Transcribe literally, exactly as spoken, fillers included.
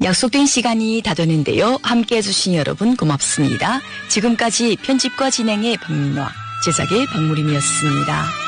약속된 시간이 다 되는데요. 함께 해주신 여러분 고맙습니다. 지금까지 편집과 진행의 박민화, 제작의 박무림이었습니다.